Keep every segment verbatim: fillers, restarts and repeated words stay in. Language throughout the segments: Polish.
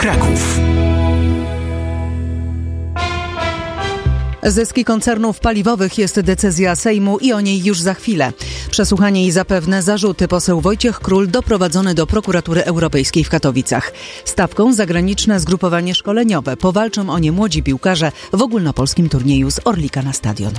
Kraków. Zyski koncernów paliwowych jest decyzja Sejmu i o niej już za chwilę. Przesłuchanie i zapewne zarzuty poseł Wojciech Król doprowadzony do Prokuratury Europejskiej w Katowicach. Stawką zagraniczne zgrupowanie szkoleniowe. Powalczą o nie młodzi piłkarze w ogólnopolskim turnieju z Orlika na Stadion.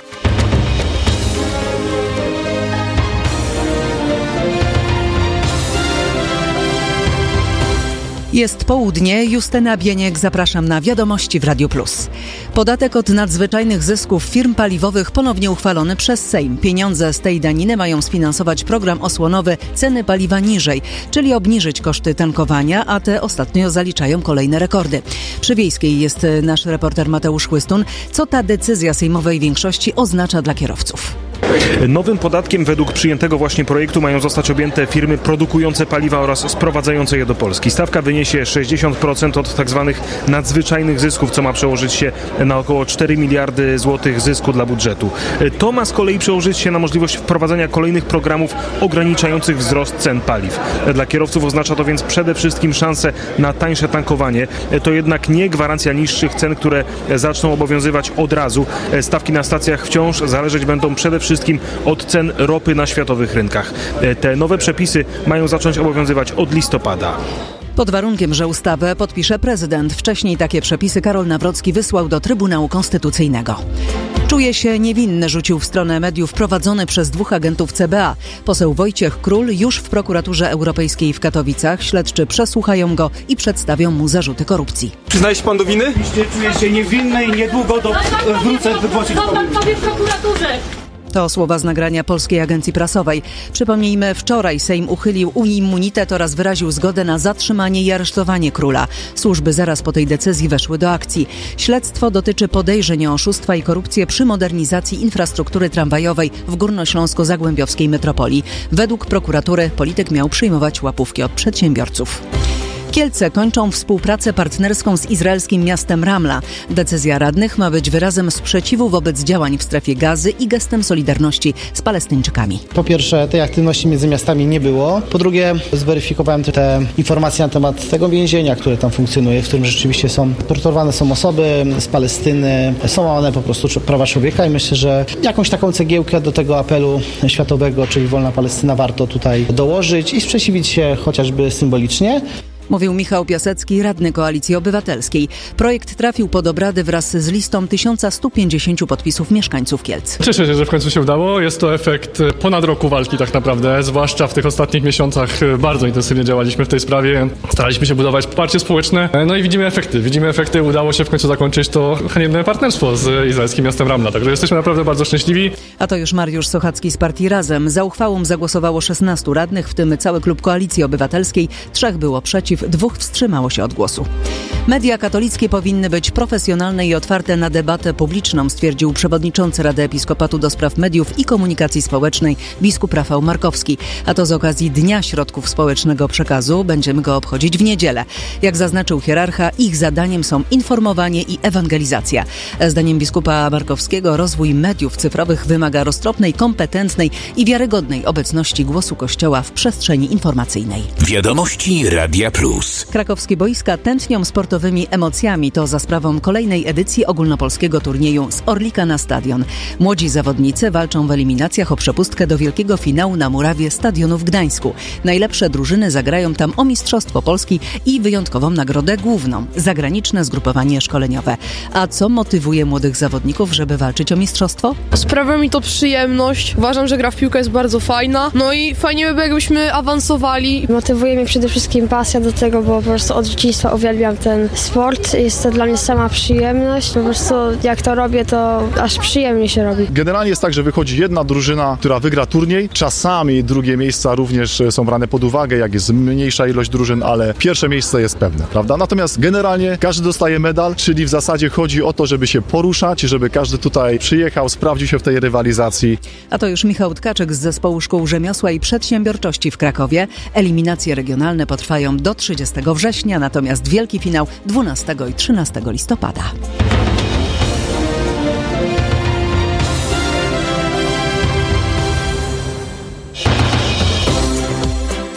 Jest południe, Justyna Bieniek, zapraszam na Wiadomości w Radiu Plus. Podatek od nadzwyczajnych zysków firm paliwowych ponownie uchwalony przez Sejm. Pieniądze z tej daniny mają sfinansować program osłonowy Ceny paliwa niżej, czyli obniżyć koszty tankowania, a te ostatnio zaliczają kolejne rekordy. Przy Wiejskiej jest nasz reporter Mateusz Chłystun. Co ta decyzja sejmowej większości oznacza dla kierowców? Nowym podatkiem według przyjętego właśnie projektu mają zostać objęte firmy produkujące paliwa oraz sprowadzające je do Polski. Stawka wyniesie sześćdziesiąt procent od tzw. nadzwyczajnych zysków, co ma przełożyć się na około cztery miliardy złotych zysku dla budżetu. To ma z kolei przełożyć się na możliwość wprowadzania kolejnych programów ograniczających wzrost cen paliw. Dla kierowców oznacza to więc przede wszystkim szansę na tańsze tankowanie. To jednak nie gwarancja niższych cen, które zaczną obowiązywać od razu. Stawki na stacjach wciąż zależeć będą przede wszystkim od cen ropy na światowych rynkach. Te nowe przepisy mają zacząć obowiązywać od listopada. Pod warunkiem, że ustawę podpisze prezydent. Wcześniej takie przepisy Karol Nawrocki wysłał do Trybunału Konstytucyjnego. Czuje się niewinny, rzucił w stronę mediów prowadzony przez dwóch agentów C B A. Poseł Wojciech Król już w Prokuraturze Europejskiej w Katowicach. Śledczy przesłuchają go i przedstawią mu zarzuty korupcji. Przyznaje się pan do winy? Czuję się niewinny i niedługo do, wrócę wygłosić. Co pan powie w prokuraturze? To słowa z nagrania Polskiej Agencji Prasowej. Przypomnijmy, wczoraj Sejm uchylił immunitet oraz wyraził zgodę na zatrzymanie i aresztowanie Króla. Służby zaraz po tej decyzji weszły do akcji. Śledztwo dotyczy podejrzeń o oszustwa i korupcję przy modernizacji infrastruktury tramwajowej w górnośląsko-zagłębiowskiej metropolii. Według prokuratury polityk miał przyjmować łapówki od przedsiębiorców. Kielce kończą współpracę partnerską z izraelskim miastem Ramla. Decyzja radnych ma być wyrazem sprzeciwu wobec działań w strefie Gazy i gestem solidarności z Palestyńczykami. Po pierwsze, tej aktywności między miastami nie było. Po drugie, zweryfikowałem te informacje na temat tego więzienia, które tam funkcjonuje, w którym rzeczywiście są torturowane są osoby z Palestyny, są łamane po prostu prawa człowieka i myślę, że jakąś taką cegiełkę do tego apelu światowego, czyli Wolna Palestyna, warto tutaj dołożyć i sprzeciwić się chociażby symbolicznie. Mówił Michał Piasecki, radny Koalicji Obywatelskiej. Projekt trafił pod obrady wraz z listą tysiąc sto pięćdziesiąt podpisów mieszkańców Kielc. Cieszę się, że w końcu się udało. Jest to efekt ponad roku walki tak naprawdę, zwłaszcza w tych ostatnich miesiącach bardzo intensywnie działaliśmy w tej sprawie. Staraliśmy się budować poparcie społeczne. No i widzimy efekty. Widzimy efekty. Udało się w końcu zakończyć to haniebne partnerstwo z izraelskim miastem Ramla. Także jesteśmy naprawdę bardzo szczęśliwi. A to już Mariusz Sochacki z partii Razem. Za uchwałą zagłosowało szesnastu radnych, w tym cały klub Koalicji Obywatelskiej. Trzech było przeciw. Dwóch wstrzymało się od głosu. Media katolickie powinny być profesjonalne i otwarte na debatę publiczną, stwierdził przewodniczący Rady Episkopatu do Spraw Mediów i Komunikacji Społecznej biskup Rafał Markowski. A to z okazji Dnia Środków Społecznego Przekazu. Będziemy go obchodzić w niedzielę. Jak zaznaczył hierarcha, ich zadaniem są informowanie i ewangelizacja. Zdaniem biskupa Markowskiego rozwój mediów cyfrowych wymaga roztropnej, kompetentnej i wiarygodnej obecności głosu Kościoła w przestrzeni informacyjnej. Wiadomości Radia Plus. Krakowskie boiska tętnią sportowymi emocjami. To za sprawą kolejnej edycji ogólnopolskiego turnieju z Orlika na Stadion. Młodzi zawodnicy walczą w eliminacjach o przepustkę do wielkiego finału na murawie stadionu w Gdańsku. Najlepsze drużyny zagrają tam o Mistrzostwo Polski i wyjątkową nagrodę główną. Zagraniczne zgrupowanie szkoleniowe. A co motywuje młodych zawodników, żeby walczyć o mistrzostwo? Sprawia mi to przyjemność. Uważam, że gra w piłkę jest bardzo fajna. No i fajnie by było, jakbyśmy awansowali. Motywuje mnie przede wszystkim pasja do tego, bo po prostu od dzieciństwa uwielbiam ten sport. Jest to dla mnie sama przyjemność. Po prostu jak to robię, to aż przyjemnie się robi. Generalnie jest tak, że wychodzi jedna drużyna, która wygra turniej. Czasami drugie miejsca również są brane pod uwagę, jak jest mniejsza ilość drużyn, ale pierwsze miejsce jest pewne, prawda? Natomiast generalnie każdy dostaje medal, czyli w zasadzie chodzi o to, żeby się poruszać, żeby każdy tutaj przyjechał, sprawdził się w tej rywalizacji. A to już Michał Tkaczyk z Zespołu Szkół Rzemiosła i Przedsiębiorczości w Krakowie. Eliminacje regionalne potrwają do trzydziestego września, natomiast wielki finał dwunastego i trzynastego listopada.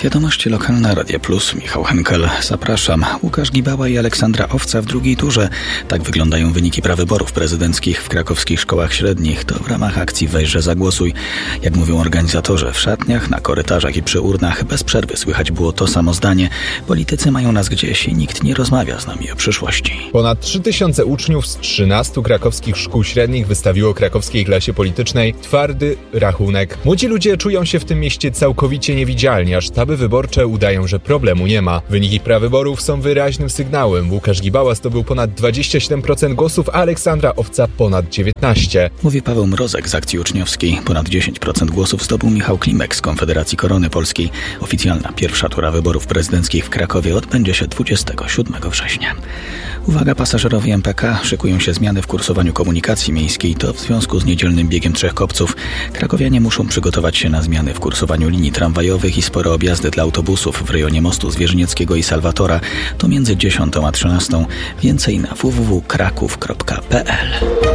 Wiadomości lokalne Radia Plus, Michał Henkel. Zapraszam. Łukasz Gibała i Aleksandra Owca w drugiej turze. Tak wyglądają wyniki prawyborów prezydenckich w krakowskich szkołach średnich. To w ramach akcji Weź, że zagłosuj. Jak mówią organizatorzy, w szatniach, na korytarzach i przy urnach bez przerwy słychać było to samo zdanie. Politycy mają nas gdzieś i nikt nie rozmawia z nami o przyszłości. Ponad trzy tysiące uczniów z trzynastu krakowskich szkół średnich wystawiło krakowskiej klasie politycznej twardy rachunek. Młodzi ludzie czują się w tym mieście całkowicie niewidzialni, a sztaby wyborcze udają, że problemu nie ma. Wyniki prawyborów są wyraźnym sygnałem. Łukasz Gibała zdobył ponad dwadzieścia siedem procent głosów, a Aleksandra Owca ponad dziewiętnaście procent. Mówi Paweł Mrozek z Akcji Uczniowskiej. Ponad dziesięć procent głosów zdobył Michał Klimek z Konfederacji Korony Polskiej. Oficjalna pierwsza tura wyborów prezydenckich w Krakowie odbędzie się dwudziestego siódmego września. Uwaga, pasażerowie M P K, szykują się zmiany w kursowaniu komunikacji miejskiej. To w związku z niedzielnym biegiem Trzech Kopców. Krakowianie muszą przygotować się na zmiany w kursowaniu linii tramwajowych i spore objazdy dla autobusów w rejonie mostu Zwierzynieckiego i Salwatora. To między dziesiątą a trzynastą. Więcej na w w w kropka kraków kropka p l.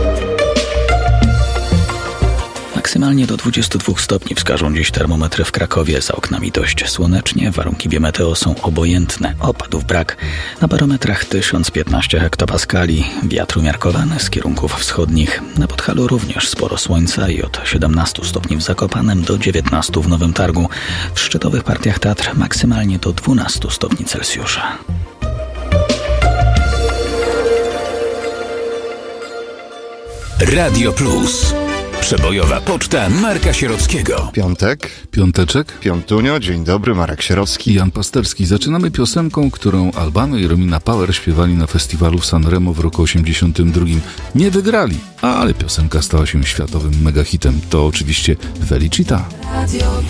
Maksymalnie do dwudziestu dwóch stopni wskażą dziś termometry w Krakowie. Za oknami dość słonecznie, warunki biometeo są obojętne, opadów brak. Na barometrach tysiąc piętnaście hektopaskali, wiatr umiarkowany z kierunków wschodnich. Na Podhalu również sporo słońca i od siedemnastu stopni w Zakopanem do dziewiętnastu w Nowym Targu. W szczytowych partiach Tatr maksymalnie do dwunastu stopni Celsjusza. Radio Plus. Przebojowa poczta Marka Sierockiego. Piątek. Piąteczek. Piątunio. Dzień dobry, Marek Sierocki. I Jan Pasterski. Zaczynamy piosenką, którą Albano i Romina Power śpiewali na festiwalu w Sanremo w roku osiemdziesiątym drugim. Nie wygrali, ale piosenka stała się światowym megahitem. To oczywiście Felicita. Radio